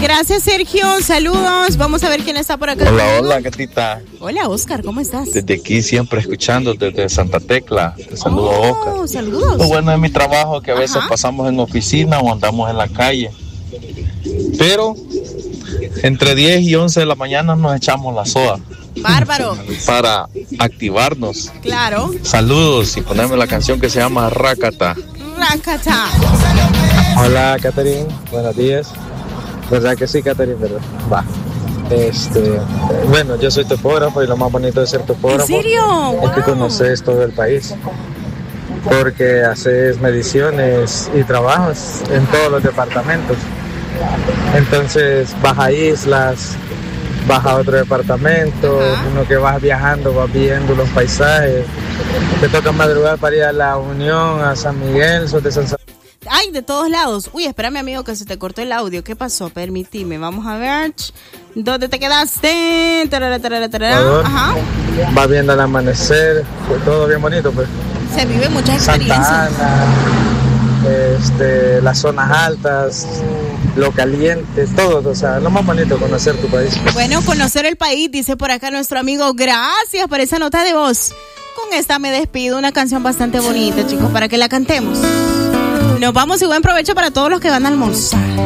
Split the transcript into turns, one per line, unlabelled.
Gracias, Sergio. Saludos. Vamos a ver quién está por acá.
Hola, gatita.
Hola, Oscar. ¿Cómo estás?
Desde aquí siempre escuchando, desde Santa Tecla. Te saludo, Oscar.
Saludos.
Lo bueno de mi trabajo es que a veces pasamos en oficina o andamos en la calle. Pero entre 10 y 11 de la mañana nos echamos la soda.
Bárbaro.
Para activarnos.
Claro.
Saludos y ponerme la canción que se llama Rakata.
Rakata.
Hola, Catherine. Buenos días. ¿Verdad que sí, Catherine? ¿Verdad? Va. Bueno, yo soy topógrafo y lo más bonito de ser topógrafo
¿En serio?
es que conoces todo el país. Porque haces mediciones y trabajos en todos los departamentos. Entonces vas a islas, vas a otro departamento, uno que vas viajando, vas viendo los paisajes. Te toca madrugar para ir a La Unión, a San Miguel, de San Salvador.
Ay, de todos lados. Uy, espérame, amigo, que se te cortó el audio. ¿Qué pasó? Permitime. Vamos a ver. ¿Dónde te quedaste? Ajá.
Va viendo el amanecer, pues todo bien bonito, pues.
Se vive muchas experiencias.
Santa Ana, las zonas altas, lo caliente, todo, o sea, lo más bonito, conocer tu país.
Bueno, conocer el país, dice por acá nuestro amigo. Gracias por esa nota de voz. Con esta me despido, una canción bastante bonita, chicos, para que la cantemos. Nos vamos y buen provecho para todos los que van a almorzar.